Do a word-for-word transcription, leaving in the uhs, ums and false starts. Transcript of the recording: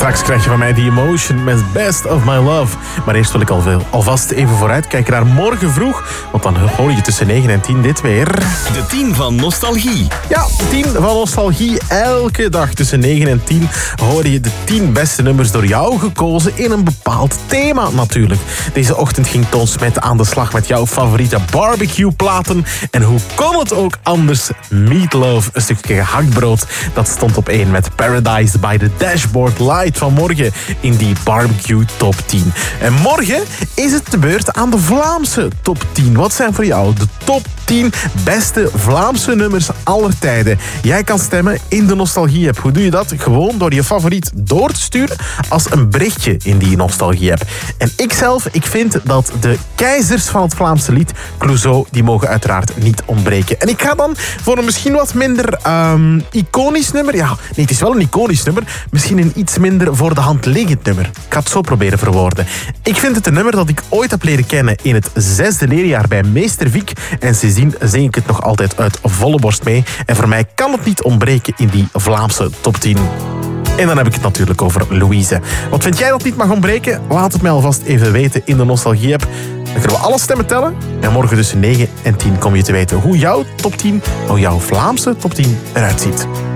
Straks krijg je van mij die Emotion met Best of My Love. Maar eerst wil ik al veel, alvast even vooruit kijken naar morgen vroeg. Want dan hoor je tussen negen en tien dit weer. De tien van Nostalgie. Ja, tien van Nostalgie. Elke dag tussen negen en tien hoor je de tien beste nummers door jou gekozen in een bepaald thema natuurlijk. Deze ochtend ging Toon Smet aan de slag met jouw favoriete barbecue-platen. En hoe kon het ook anders? Meatloaf, een stukje gehaktbrood. Dat stond op één met Paradise by the Dashboard Light vanmorgen in die barbecue top tien. En morgen is het de beurt aan de Vlaamse top tien. Wat zijn voor jou de top tien beste Vlaamse nummers aller tijden? Jij kan stemmen in de Nostalgie-app. Hoe doe je dat? Gewoon door je favoriet door te sturen als een berichtje in die Nostalgie-app. En ik zelf, ik vind dat de keizers van het Vlaamse lied, Clouseau, die mogen uiteraard niet ontbreken. En ik ga dan voor een misschien wat minder um, iconisch nummer. Ja, nee, het is wel een iconisch nummer. Misschien een iets minder voor de hand liggend nummer. Ik ga het zo proberen verwoorden. Ik vind het een nummer dat ik ooit heb leren kennen in het zesde leerjaar bij Meester Vic. En sindsdien zing ik het nog altijd uit volle borst mee. En voor mij kan het niet ontbreken in die Vlaamse top tien. En dan heb ik het natuurlijk over Louise. Wat vind jij dat niet mag ontbreken? Laat het mij alvast even weten in de Nostalgie-app. Dan kunnen we alle stemmen tellen. En morgen tussen negen en tien kom je te weten hoe jouw top tien, hoe jouw Vlaamse top tien eruit ziet.